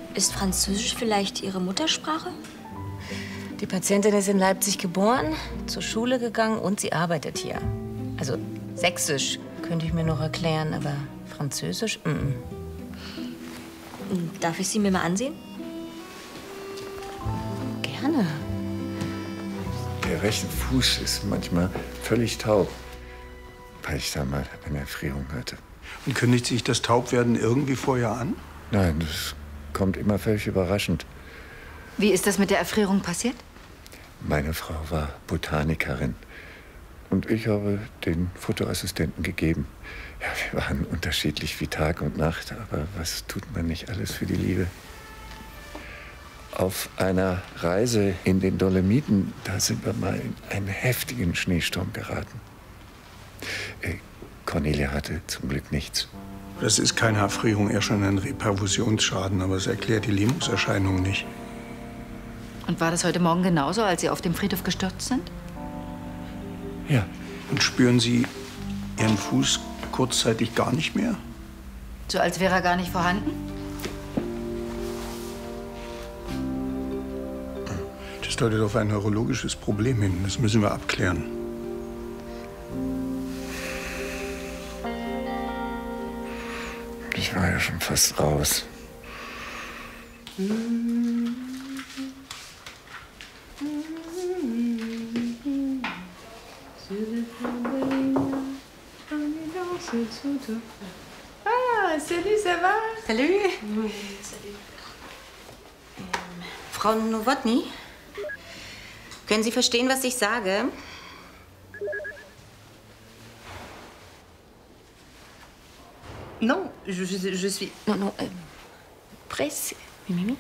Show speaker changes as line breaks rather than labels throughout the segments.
Ist Französisch vielleicht Ihre Muttersprache?
Die Patientin ist in Leipzig geboren, zur Schule gegangen und sie arbeitet hier. Also Sächsisch könnte ich mir noch erklären, aber Französisch?
Darf ich sie mir mal ansehen?
Gerne.
Der rechte Fuß ist manchmal völlig taub, weil ich da mal eine Erfrierung hatte.
Und kündigt sich das Taubwerden irgendwie vorher an?
Nein, das kommt immer völlig überraschend.
Wie ist das mit der Erfrierung passiert?
Meine Frau war Botanikerin und ich habe den Fotoassistenten gegeben. Ja, wir waren unterschiedlich wie Tag und Nacht, aber was tut man nicht alles für die Liebe? Auf einer Reise in den Dolomiten, da sind wir mal in einen heftigen Schneesturm geraten. Cornelia hatte zum Glück nichts.
Das ist keine Erfrierung, eher schon ein Reperfusionsschaden, aber es erklärt die Lähmungserscheinungen nicht.
Und war das heute Morgen genauso, als Sie auf dem Friedhof gestürzt sind?
Ja.
Und spüren Sie Ihren Fuß kurzzeitig gar nicht mehr?
So als wäre er gar nicht vorhanden?
Das deutet auf ein neurologisches Problem hin. Das müssen wir abklären.
Ich war ja schon fast raus.
Ah, salut, ça va?
Salut.
Salut.
Frau Nowotny, können Sie verstehen, was ich sage?
Non, je suis...
Non, presque. Mimi.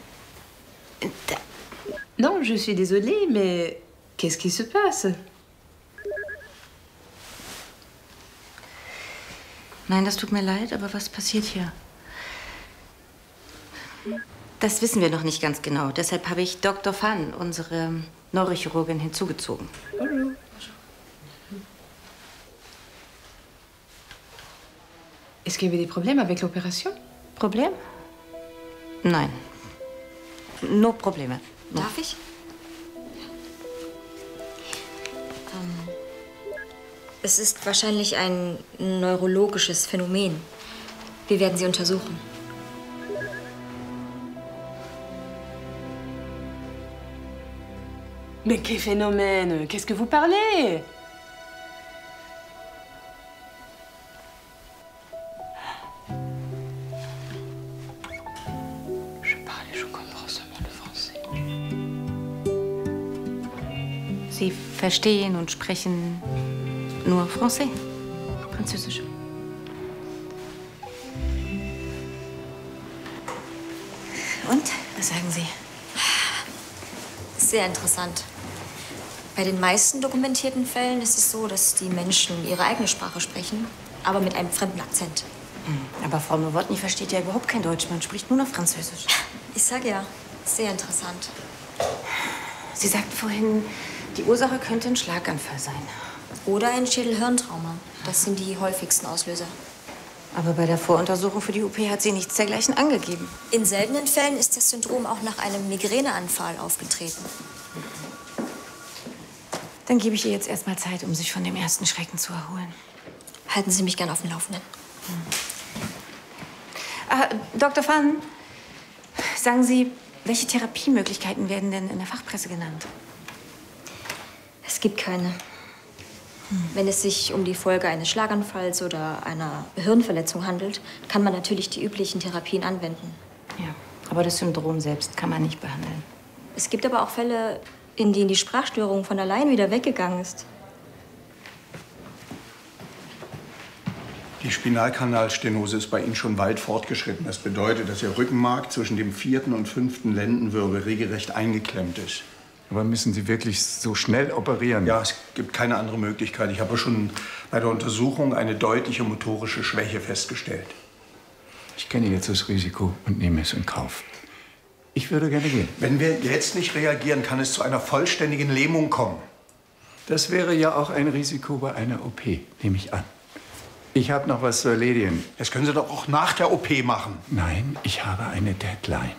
Non, je suis désolée, mais qu'est-ce qui se passe?
Nein, das tut mir leid, aber was passiert hier? Das wissen wir noch nicht ganz genau. Deshalb habe ich Dr. Fan, unsere Neurochirurgin, hinzugezogen.
Bonjour. Est-ce qu'il y avait des problèmes avec l'opération?
Problem? Nein. No Probleme. No.
Darf ich? Es ist wahrscheinlich ein neurologisches Phänomen. Wir werden sie untersuchen.
Mais quel phénomène? Qu'est-ce que vous parlez? Je parle et je comprends seulement le français.
Sie verstehen und sprechen nur Français, Französisch. Und, was sagen Sie?
Sehr interessant. Bei den meisten dokumentierten Fällen ist es so, dass die Menschen ihre eigene Sprache sprechen, aber mit einem fremden Akzent.
Aber Frau Nowotny versteht ja überhaupt kein Deutsch. Man spricht nur noch Französisch.
Ich sage ja, sehr interessant.
Sie sagten vorhin, die Ursache könnte ein Schlaganfall sein.
Oder ein Schädelhirntrauma. Das sind die häufigsten Auslöser.
Aber bei der Voruntersuchung für die OP hat sie nichts dergleichen angegeben.
In seltenen Fällen ist das Syndrom auch nach einem Migräneanfall aufgetreten.
Dann gebe ich ihr jetzt erst mal Zeit, um sich von dem ersten Schrecken zu erholen.
Halten Sie mich gern auf dem Laufenden.
Dr. Fan, sagen Sie, welche Therapiemöglichkeiten werden denn in der Fachpresse genannt?
Es gibt keine. Wenn es sich um die Folge eines Schlaganfalls oder einer Hirnverletzung handelt, kann man natürlich die üblichen Therapien anwenden.
Ja, aber das Syndrom selbst kann man nicht behandeln.
Es gibt aber auch Fälle, in denen die Sprachstörung von allein wieder weggegangen ist.
Die Spinalkanalstenose ist bei Ihnen schon weit fortgeschritten. Das bedeutet, dass Ihr Rückenmark zwischen dem 4. und 5. Lendenwirbel regelrecht eingeklemmt ist.
Aber müssen Sie wirklich so schnell operieren?
Ja, es gibt keine andere Möglichkeit. Ich habe schon bei der Untersuchung eine deutliche motorische Schwäche festgestellt.
Ich kenne jetzt das Risiko und nehme es in Kauf. Ich würde gerne gehen.
Wenn wir jetzt nicht reagieren, kann es zu einer vollständigen Lähmung kommen.
Das wäre ja auch ein Risiko bei einer OP, nehme ich an. Ich habe noch was zu erledigen.
Das können Sie doch auch nach der OP machen.
Nein, ich habe eine Deadline.